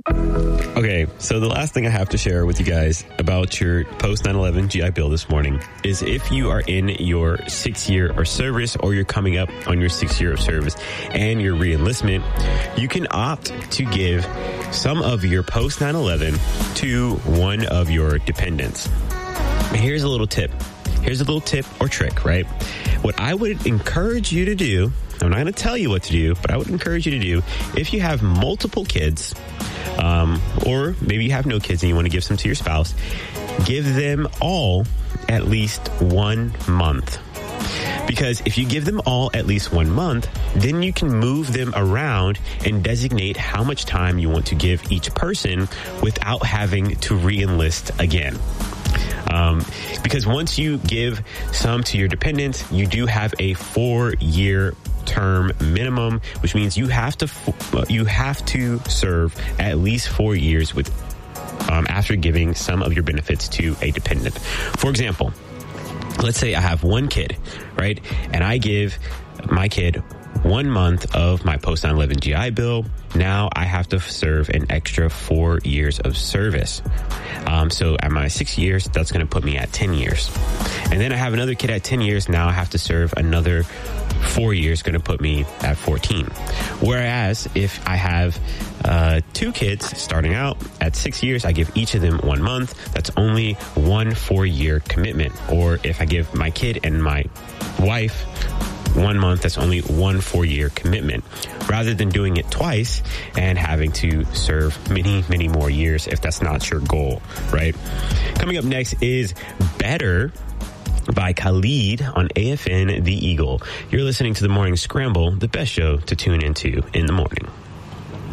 Okay, so the last thing I have to share with you guys about your post 9/11 GI Bill this morning is if you are in your 6th year of service or you're coming up on your 6th year of service and your re-enlistment, you can opt to give some of your post 9/11 to one of your dependents. Here's a little tip. Here's a little tip or trick, right? What I would encourage you to do, I'm not going to tell you what to do, but I would encourage you to do, if you have multiple kids, or maybe you have no kids and you want to give some to your spouse, give them all at least 1 month. Because if you give them all at least 1 month, then you can move them around and designate how much time you want to give each person without having to re-enlist again. Because once you give some to your dependents, you do have a 4-year term minimum, which means you have to serve at least 4 years with after giving some of your benefits to a dependent. For example, let's say I have one kid, right? And I give my kid 1 month of my post 9/11 GI Bill. Now I have to serve an extra 4 years of service. So at my 6 years, that's going to put me at 10 years. And then I have another kid at 10 years. Now I have to serve another 4 years, going to put me at 14. Whereas if I have 2 kids starting out at 6 years, I give each of them 1 month. That's only 1 4-year commitment. Or if I give my kid and my wife 1 month, that's only 1 4-year commitment, rather than doing it twice and having to serve many, many more years if that's not your goal, right? Coming up next is Better by Khalid on AFN The Eagle. You're listening to The Morning Scramble, the best show to tune into in the morning.